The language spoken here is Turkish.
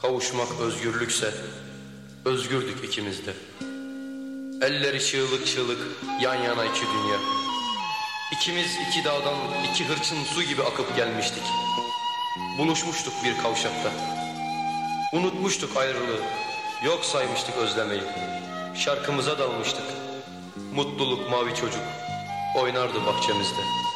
Kavuşmak özgürlükse özgürdük ikimiz de. Elleri çığlık çığlık yan yana iki dünya. İkimiz iki dağdan iki hırçın su gibi akıp gelmiştik. Buluşmuştuk bir kavşakta. Unutmuştuk ayrılığı, yok saymıştık özlemeyi. Şarkımıza dalmıştık. Mutluluk mavi çocuk oynardı bahçemizde.